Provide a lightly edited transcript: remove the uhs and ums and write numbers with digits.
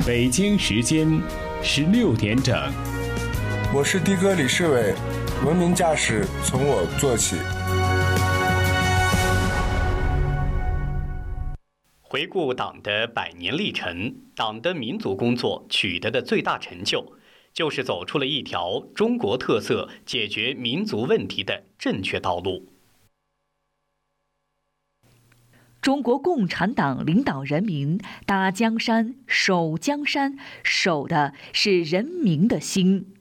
北京时间16点整， 我是的哥李世伟，文明驾驶从我做起。 回顾党的100年历程，党的民族工作取得的最大成就，就是走出了一条中国特色解决民族问题的正确道路。 中国共产党领导人民打江山、守江山，守的是人民的心。